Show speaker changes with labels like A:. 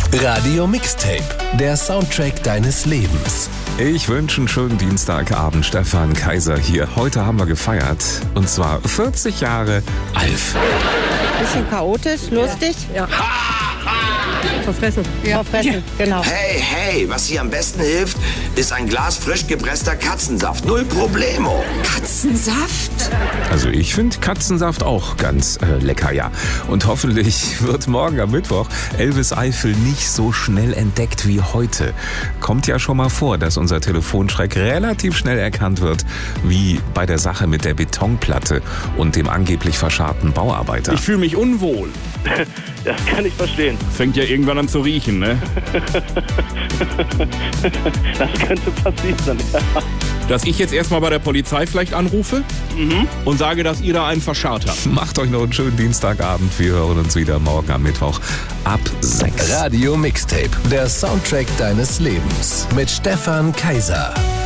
A: Radio Mixtape, der Soundtrack deines Lebens.
B: Ich wünsche einen schönen Dienstagabend. Stefan Kaiser hier. Heute haben wir gefeiert. Und zwar 40 Jahre Alf.
C: Bisschen chaotisch, lustig. Ja. Verfressen. Ja. Verfressen, genau.
D: Hey, was hier am besten hilft, ist ein Glas frisch gepresster Katzensaft. Null Problemo.
E: Katzensaft?
B: Also ich finde Katzensaft auch ganz lecker, ja. Und hoffentlich wird morgen am Mittwoch Elvis Eifel nicht so schnell entdeckt wie heute. Kommt ja schon mal vor, dass unser Telefonschreck relativ schnell erkannt wird, wie bei der Sache mit der Betonplatte und dem angeblich verscharrten Bauarbeiter.
F: Ich fühle mich unwohl.
G: Das kann ich verstehen.
F: Fängt ja irgendwann an zu riechen, ne?
G: Das könnte passieren, ja.
F: Dass ich jetzt erstmal bei der Polizei vielleicht anrufe und sage, dass ihr da einen verscharrt habt.
B: Macht euch noch einen schönen Dienstagabend. Wir hören uns wieder morgen am Mittwoch ab 6.
A: Radio Mixtape, der Soundtrack deines Lebens. Mit Stefan Kaiser.